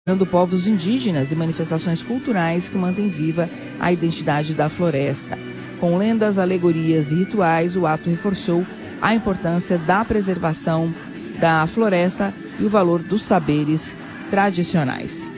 povos indígenas e manifestações culturais que mantêm viva a identidade da floresta. Com lendas, alegorias e rituais, o ato reforçou a importância da preservação da floresta e o valor dos saberes tradicionais.